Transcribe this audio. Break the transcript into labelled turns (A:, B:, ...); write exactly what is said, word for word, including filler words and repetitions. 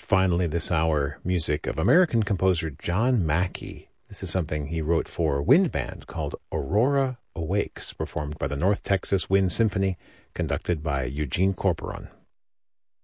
A: finally this hour music of American composer John Mackey. This is something he wrote for wind band called Aurora Awakes, performed by the North Texas Wind Symphony, conducted by Eugene Corporon.